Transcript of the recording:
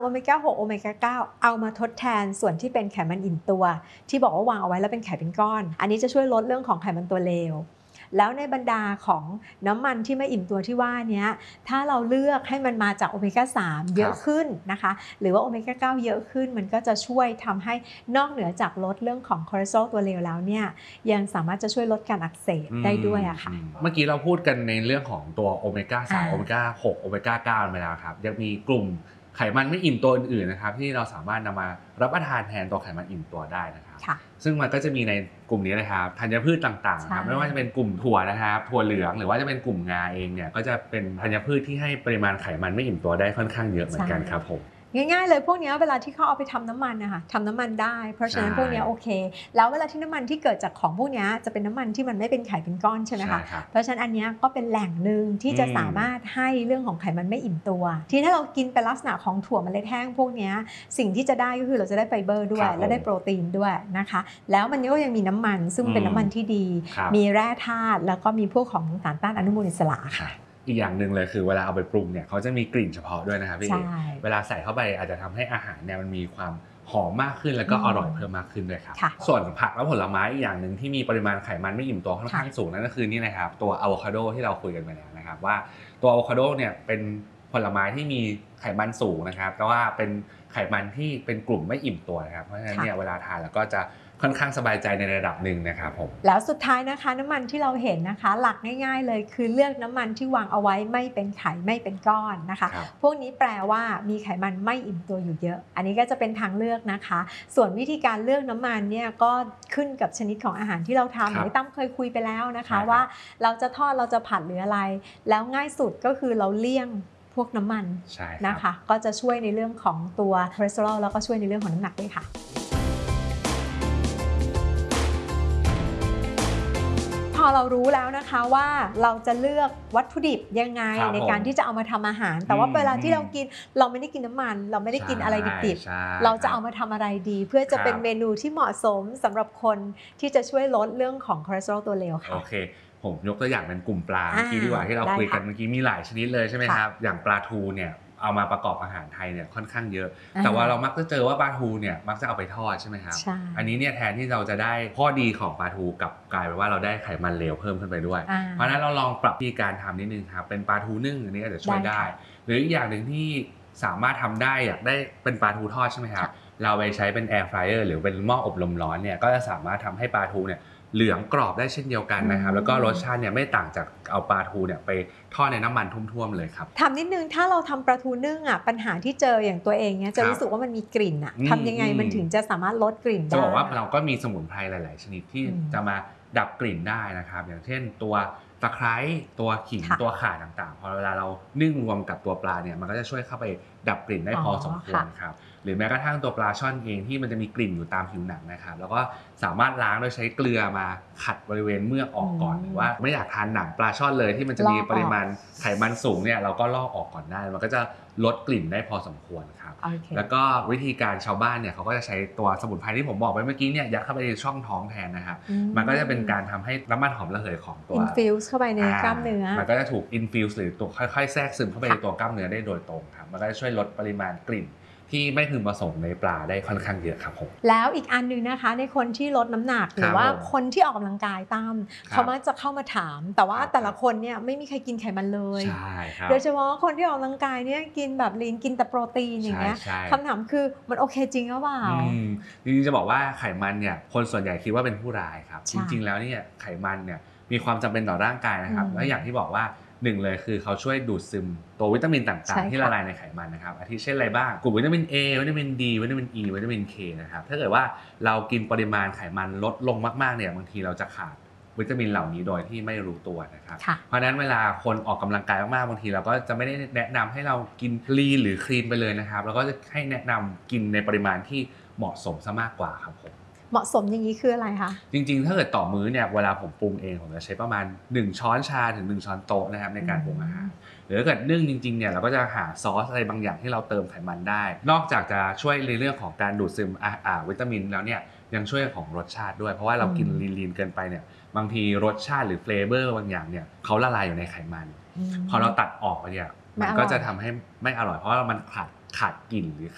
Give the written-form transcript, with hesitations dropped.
โอเมก้า6โอเมก้า9เอามาทดแทนส่วนที่เป็นไขมันอิ่มตัวที่บอกว่าวางเอาไว้แล้วเป็นไขเป็นก้อนอันนี้จะช่วยลดเรื่องของไขมันตัวเลวแล้วในบรรดาของน้ำมันที่ไม่อิ่มตัวที่ว่านี้ถ้าเราเลือกให้มันมาจากโอเมก้า3เยอะขึ้นนะคะหรือว่าโอเมก้า9เยอะขึ้นมันก็จะช่วยทำให้นอกเหนือจากลดเรื่องของคอเลสเตอรอลตัวเลวแล้วเนี่ยยังสามารถจะช่วยลดการอักเสบได้ด้วยอะค่ะเมื่อกี้เราพูดกันในเรื่องของตัวโอเมก้า3โอเมก้า6โอเมก้า9ไปแล้วครับยังมีกลุ่มไขมันไม่อิ่มตัวอื่นๆนะครับที่เราสามารถนำมารับประทานแทนตัวไขมันอิ่มตัวได้นะครับซึ่งมันก็จะมีในกลุ่มนี้นะครับธัญพืชต่างๆครับไม่ว่าจะเป็นกลุ่มถั่วนะครับถั่วเหลืองหรือว่าจะเป็นกลุ่มงาเองเนี่ยก็จะเป็นธัญพืชที่ให้ปริมาณไขมันไม่อิ่มตัวได้ค่อนข้างเยอะเหมือนกันครับผมง่ายๆเลยพวกนี้เวลาที่เขาเอาไปทำน้ำมันนะคะทำน้ำมันได้เพราะฉะนั้นพวกนี้โอเคแล้วเวลาที่น้ำมันที่เกิดจากของพวกนี้จะเป็นน้ำมันที่มันไม่เป็นไขเป็นก้อนใช่ไหมคะเพราะฉะนั้นอันนี้ก็เป็นแหล่งหนึ่งที่จะสามารถให้เรื่องของไขมันไม่อิ่มตัวที่ถ้าเรากินเป็นลักษณะของถั่วเมล็ดแห้งพวกนี้สิ่งที่จะได้ก็คือเราจะได้ไฟเบอร์ด้วยและได้โปรตีนด้วยนะคะแล้วมันก็ยังมีน้ำมันซึ่งเป็นน้ำมันที่ดีมีแร่ธาตุแล้วก็มีพวกของสารต้านอนุมูลอิสระค่ะอีกอย่างหนึ่งเลยคือเวลาเอาไปปรุงเนี่ยเขาจะมีกลิ่นเฉพาะด้วยนะครับพี่เวลาใส่เข้าไปอาจจะทำให้อาหารเนี่ยมันมีความหอมมากขึ้นแล้วก็อร่อยเพิ่มมากขึ้นด้วยครับส่วนผักและผลไม้อีกอย่างหนึ่งที่มีปริมาณไขมันไม่อิ่มตัวค่อนข้างสูงนั่นก็คือนี่นะครับตัวอะโวคาโดที่เราคุยกันไปแล้วนะครับว่าตัวอะโวคาโดเนี่ยเป็นผลไม้ที่มีไขมันสูงนะครับแต่ว่าเป็นไขมันที่เป็นกลุ่มไม่อิ่มตัวนะครับเพราะฉะนั้นเนี่ยเวลาทานแล้วก็จะค่อนข้างสบายใจในระดับหนึ่งนะครับผมแล้วสุดท้ายนะคะน้ำมันที่เราเห็นนะคะหลักง่ายๆเลยคือเลือกน้ำมันที่วางเอาไว้ไม่เป็นไขไม่เป็นก้อนนะคะพวกนี้แปลว่ามีไขมันไม่อิ่มตัวอยู่เยอะอันนี้ก็จะเป็นทางเลือกนะคะส่วนวิธีการเลือกน้ำมันเนี่ยก็ขึ้นกับชนิดของอาหารที่เราทำที่ตั้มเคยคุยไปแล้วนะคะว่าเราจะทอดเราจะผัดหรืออะไรแล้วง่ายสุดก็คือเราเลี่ยงพวกน้ำมันนะคะก็จะช่วยในเรื่องของตัวคอเลสเตอรอลแล้วก็ช่วยในเรื่องของน้ำหนักด้วยค่ะพอเรารู้แล้วนะคะว่าเราจะเลือกวัตถุดิบยังไงในการที่จะเอามาทำอาหารแต่ว่าเวลาที่เรากินเราไม่ได้กินน้ำมันเราไม่ได้กินอะไรดิบๆเราจะเอามาทำอะไรดีเพื่อจะเป็นเมนูที่เหมาะสมสำหรับคนที่จะช่วยลดเรื่องของคอเลสเตอรอลตัวเลวค่ะโอเคผมยกตัวอย่างเป็นกลุ่มปลาเมื่อกี้ดีกว่าที่เราคุยกันเมื่อกี้มีหลายชนิดเลยใช่ไหมครับอย่างปลาทูเนี่ยเอามาประกอบอาหารไทยเนี่ยค่อนข้างเยอะแต่ว่าเรามักจะเจอว่าปลาทูเนี่ยมักจะเอาไปทอดใช่ไหมครับอันนี้เนี่ยแทนที่เราจะได้ข้อดีของปลาทูกับกลายเป็นว่าเราได้ไขมันเลวเพิ่มขึ้นไปด้วยเพราะฉะนั้นเราลองปรับวิธีการทำนิดนึงครับเป็นปลาทูนึ่งอันนี้อาจจะช่วยได้หรืออีกอย่างหนึ่งที่สามารถทำได้อยากได้เป็นปลาทูทอดใช่ไหมครับเราไปใช้เป็นแอร์ฟรายเออร์หรือเป็นหม้ออบลมร้อนเนี่ยก็จะสามารถทำให้ปลาทูเนี่ยเหลืองกรอบได้เช่นเดียวกันนะครับแล้วก็รสชาติเนี่ยไม่ต่างจากเอาปลาทูเนี่ยไปทอดในน้ำมันท่วมๆเลยครับทำนิดนึงถ้าเราทำปลาทูนึ่งอ่ะปัญหาที่เจออย่างตัวเองเนี่ยจะรู้สึกว่ามันมีกลิ่นอ่ะทำยังไงมันถึงจะสามารถลดกลิ่นได้จะบอกว่าเราก็มีสมุนไพรหลายๆชนิดที่จะมาดับกลิ่นได้นะครับอย่างเช่นตัวตะไคร้ตัวขิงตัวข่าต่างๆพอเวลาเรานึ่งรวมกับตัวปลาเนี่ยมันก็จะช่วยเข้าไปดับกลิ่นได้พอสมควรครับหรือแม้กระทั่งตัวปลาช่อนเองที่มันจะมีกลิ่นอยู่ตามผิวหนังนะครับแล้วก็สามารถล้างโดยใช้เกลือมาขัดบริเวณเมือกออกก่อนหรือว่าไม่อยากทานหนังปลาช่อนเลยที่มันจะมีปริมาณไขมันสูงเนี่ยเราก็ลอกออกก่อนได้มันก็จะลดกลิ่นได้พอสมควรครับแล้วก็วิธีการชาวบ้านเนี่ยเขาก็จะใช้ตัวสมุนไพรที่ผมบอกไปเมื่อกี้เนี่ยยัดเข้าไปในช่องท้องแทนนะครับมันก็จะเป็นการทำให้น้ำมันหอมระเหยของตัว infuse เข้าไปในกล้ามเนื้อมันก็จะถูก infuse หรือตัวค่อยๆแทรกซึมเข้าไปในตัวกล้ามเนื้อได้โดยตรงครับมันก็จะช่วยลดปริมาณกลิ่นที่ไม่พึงประสงค์ในปลาได้ค่อนข้างเยอะครับผมแล้วอีกอันนึงนะคะในคนที่ลดน้ำหนักหรือว่าคนที่ออกกำลังกายตามเขามักจะเข้ามาถามแต่ว่าแต่ละคนเนี่ยไม่มีใครกินไขมันเลยโดยเฉพาะคนที่ออกกำลังกายเนี่ยกินแบบลีนกินแต่โปรตีนอย่างเงี้ยคำถามคือมันโอเคจริงหรือเปล่าจริงๆจะบอกว่าไขมันเนี่ยคนส่วนใหญ่คิดว่าเป็นผู้ร้ายครับจริงๆแล้วเนี่ยไขมันเนี่ยมีความจำเป็นต่อร่างกายนะครับและอย่างที่บอกว่าหนึ่งเลยคือเขาช่วยดูดซึมตัววิตามินต่างๆที่ละลายในไขมันนะครับอาทิเช่นอะไรบ้างกลุ่มวิตามิน A วิตามิน D วิตามิน E วิตามิน K นะครับถ้าเกิดว่าเรากินปริมาณไขมันลดลงมากๆเนี่ยบางทีเราจะขาดวิตามินเหล่านี้โดยที่ไม่รู้ตัวนะครับเพราะฉะนั้นเวลาคนออกกำลังกายมากๆบางทีเราก็จะไม่ได้แนะนำให้เรากินลีนหรือคลีนไปเลยนะครับเราก็จะให้แนะนำกินในปริมาณที่เหมาะสมซะมากกว่าครับผมเหมาะสมอย่างนี้คืออะไรคะจริงๆถ้าเกิดต่อมื้อเนี่ยเวลาผมปรุงเองผมจะใช้ประมาณ1ช้อนชาถึง1ช้อนโต๊ะนะครับในการปรุงอาหารหรือถ้าเกิดนึ่งจริงๆเนี่ยเราก็จะหาซอสอะไรบางอย่างที่เราเติมไขมันได้นอกจากจะช่วยในเรื่องของการดูดซึมวิตามินแล้วเนี่ยยังช่วยของรสชาติด้วยเพราะว่าเรากินลีนเกินไปเนี่ยบางทีรสชาติหรือเฟลเวอร์บางอย่างเนี่ยเขาละลายอยู่ในไขมันพอเราตัดออกเนี่ยมันก็จะทำให้ไม่อร่อยเพราะว่ามันขาดกลิ่นหรือ